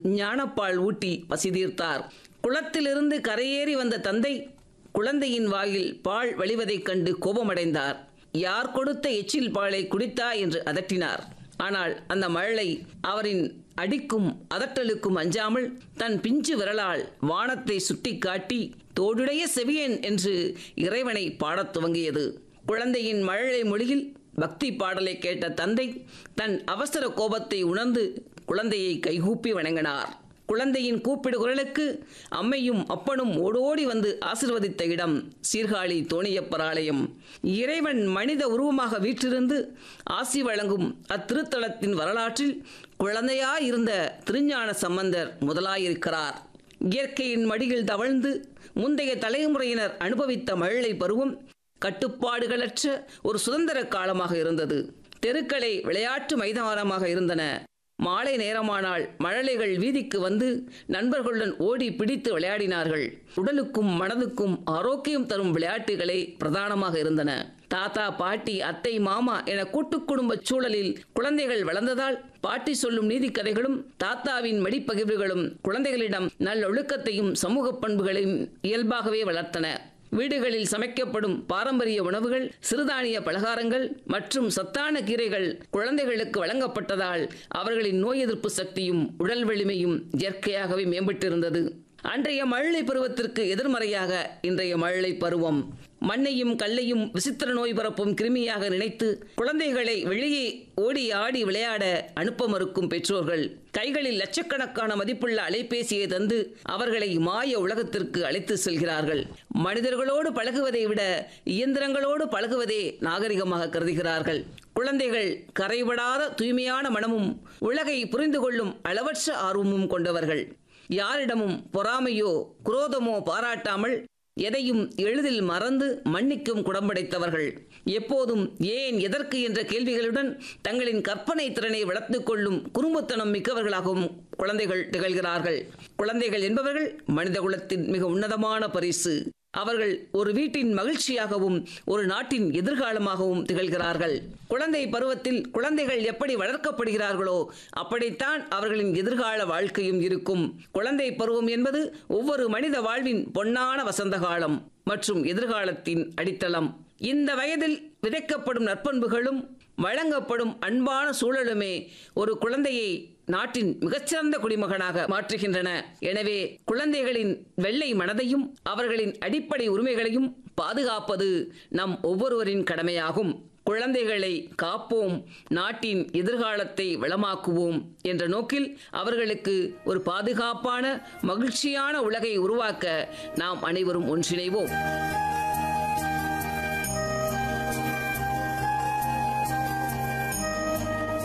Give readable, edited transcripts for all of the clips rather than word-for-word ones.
ஞானப்பால் ஊட்டி பசி தீர்த்தார். குளத்திலிருந்து கரையேறி வந்த தந்தை குழந்தையின் வாயில் பால் வழிவதைக் கண்டு கோபமடைந்தார். யார் கொடுத்த எச்சில் பாலை குடித்தாய் என்று அதட்டினார். ஆனால் அந்த மழலை அவரின் அடிக்கும் அதட்டலுக்கும் அஞ்சாமல் தன் பிஞ்சு விரலால் வானத்தை சுட்டிக்காட்டி தோடுடைய செவியன் என்று இறைவனை பாடத் துவங்கியது. குழந்தையின் மழலை மொழியில் பக்தி பாடலை கேட்ட தந்தை தன் அவசர கோபத்தை உணர்ந்து குழந்தையை கைகூப்பி வணங்கினார். குழந்தையின் கூப்பிடு குரலுக்கு அம்மையும் அப்பனும் ஓடோடி வந்து ஆசிர்வதித்த இடம் சீர்காழி தோணியப்பர் ஆலயம். இறைவன் மனித உருவமாக வீற்றிருந்து ஆசி வழங்கும் அத்திருத்தலத்தின் வரலாற்றில் குழந்தையாயிருந்த திருஞான சம்பந்தர் முதலாயிருக்கிறார். இயற்கையின் மடியில் தவழ்ந்து முந்தைய தலைமுறையினர் அனுபவித்த மழலை பருவம் கட்டுப்பாடுகளற்ற ஒரு சுதந்திர காலமாக இருந்தது. தெருக்களை விளையாட்டு மைதானமாக இருந்தன. மாலை நேரமானால் மழலைகள் வீதிக்கு வந்து நண்பர்களுடன் ஓடி பிடித்து விளையாடினார்கள். உடலுக்கும் மனதுக்கும் ஆரோக்கியம் தரும் விளையாட்டுகளே பிரதானமாக இருந்தன. தாத்தா, பாட்டி, அத்தை, மாமா என கூட்டு குடும்ப சூழலில் குழந்தைகள் வளர்ந்ததால் பாட்டி சொல்லும் நீதிக்கதைகளும் தாத்தாவின் மடிப்பகிர்வுகளும் குழந்தைகளிடம் நல்லொழுக்கத்தையும் சமூக பண்புகளையும் இயல்பாகவே வளர்த்தன. வீடுகளில் சமைக்கப்படும் பாரம்பரிய உணவுகள், சிறுதானிய பலகாரங்கள் மற்றும் சத்தான கீரைகள் குழந்தைகளுக்கு வழங்கப்பட்டதால் அவர்களின் நோய் எதிர்ப்பு சக்தியும் உடல் வலிமையும் இயற்கையாகவே மேம்பட்டிருந்தது. அன்றைய மழலை பருவத்திற்கு எதிர்மறையாக இன்றைய மழலை பருவம். மண்ணையும் கல்லையும் விசித்திர நோய் பரப்பும் கிருமியாக நினைத்து குழந்தைகளை வெளியே ஓடி ஆடி விளையாட அனுப்ப மறுக்கும் பெற்றோர்கள் கைகளில் லட்சக்கணக்கான மதிப்புள்ள அலைபேசியை தந்து அவர்களை மாய உலகத்திற்கு அழைத்து செல்கிறார்கள். மனிதர்களோடு பழகுவதை விட இயந்திரங்களோடு பழகுவதே நாகரிகமாக கருதுகிறார்கள். குழந்தைகள் கரைபடாத தூய்மையான மனமும் உலகை புரிந்து கொள்ளும் அளவற்ற ஆர்வமும் கொண்டவர்கள். யாரிடமும் பொறாமையோ குரோதமோ பாராட்டாமல் எதையும் எளிதில் மறந்து மன்னிக்கும் குணம்படைத்தவர்கள். எப்போதும் ஏன், எதற்கு என்ற கேள்விகளுடன் தங்களின் கற்பனை திறனை வளர்த்துக் கொள்ளும் குறும்புத்தனம் மிக்கவர்களாகவும் குழந்தைகள் திகழ்கிறார்கள். குழந்தைகள் என்பவர்கள் மனிதகுலத்தின் மிக உன்னதமான பரிசு. அவர்கள் ஒரு வீட்டின் மகிழ்ச்சியாகவும் ஒரு நாட்டின் எதிர்காலமாகவும் திகழ்கிறார்கள். குழந்தை பருவத்தில் குழந்தைகள் எப்படி வளர்க்கப்படுகிறார்களோ அப்படித்தான் அவர்களின் எதிர்கால வாழ்க்கையும் இருக்கும். குழந்தை பருவம் என்பது ஒவ்வொரு மனித வாழ்வின் பொன்னான வசந்த காலம் மற்றும் எதிர்காலத்தின் அடித்தளம். இந்த வயதில் விதைக்கப்படும் நற்பண்புகளும் வழங்கப்படும் அன்பான சூழலுமே ஒரு குழந்தையை நாட்டின் மிகச்சிறந்த குடிமகனாக மாற்றுகின்றன. எனவே குழந்தைகளின் வெள்ளை மனதையும் அவர்களின் அடிப்படை உரிமைகளையும் பாதுகாப்பது நம் ஒவ்வொருவரின் கடமையாகும். குழந்தைகளை காப்போம், நாட்டின் எதிர்காலத்தை வளமாக்குவோம் என்ற நோக்கில் அவர்களுக்கு ஒரு பாதுகாப்பான மகிழ்ச்சியான உலகை உருவாக்க நாம் அனைவரும் ஒன்றிணைவோம்.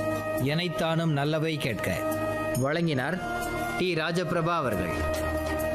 எனைத்தானும் நல்லவை கேட்க வழங்கினார் டி. ராஜபிரபா அவர்கள்.